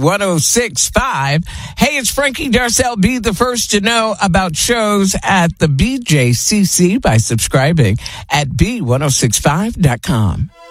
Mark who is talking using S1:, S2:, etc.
S1: B1065. Hey, it's Frankie Darcell. Be the first to know about shows at the BJCC by subscribing at B1065.com.